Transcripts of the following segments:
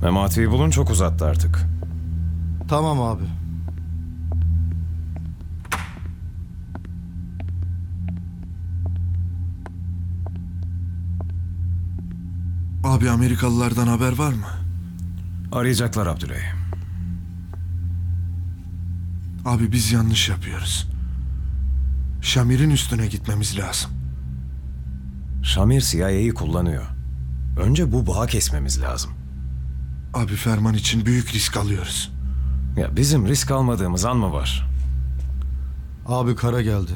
Memati'yi bulun, çok uzattı artık. Tamam abi. Abi Amerikalılardan haber var mı? Arayacaklar Abdüley. Abi biz yanlış yapıyoruz. Şamir'in üstüne gitmemiz lazım. Şamir CIA'yı kullanıyor. Önce bu bağı kesmemiz lazım. Abi Ferman için büyük risk alıyoruz. Ya bizim risk almadığımız an mı var? Abi kara geldi.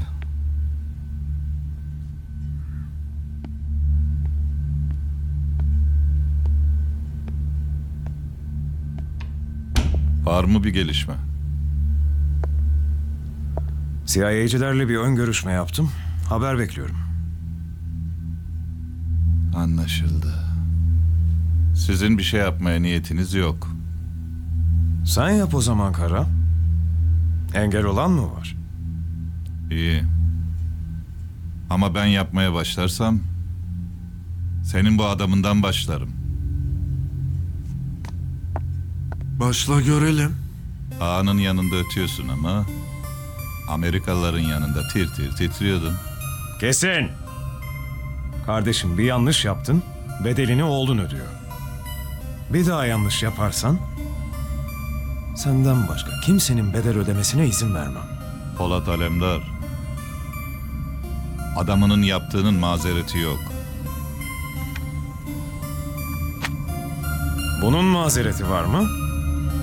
Var mı bir gelişme? CIA'cilerle bir ön görüşme yaptım. Haber bekliyorum. Anlaşıldı. Sizin bir şey yapmaya niyetiniz yok. Sen yap o zaman Kara. Engel olan mı var? İyi. Ama ben yapmaya başlarsam senin bu adamından başlarım. Başla görelim. Ağanın yanında ötüyorsun ama Amerikalıların yanında tir tir titriyordun. Kesin! Kardeşim, bir yanlış yaptın, bedelini oğlun ödüyor. Bir daha yanlış yaparsan senden başka kimsenin bedel ödemesine izin vermem. Polat Alemdar. Adamının yaptığının mazereti yok. Bunun mazereti var mı?